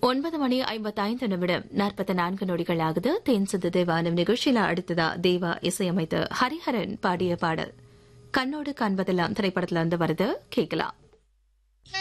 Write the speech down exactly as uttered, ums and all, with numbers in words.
ஒன்பது மணி ஐம்பத்தைந்து நிமிடம் நாற்பத்தி நான்கு நொடிகள் ஆகுது. தேன் சிந்து தேவானம் நிகழ்ச்சியில அடுத்ததா தேவா இசையமைத்து ஹரிஹரன் பாடிய பாடல் கண்ணோடு காண்பதெல்லாம் திரைப்படத்துல இருந்து வருது, கேட்கலாம்.